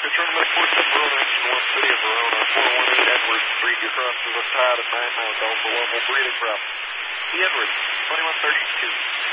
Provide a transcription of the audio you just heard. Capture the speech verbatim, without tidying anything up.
Tournament four seven Verona, engine one City of Verona, four one eight Edwards Street, you're crossing the tide of nine miles Alpha level, breathing problem. E. Edwards, twenty-one thirty-two.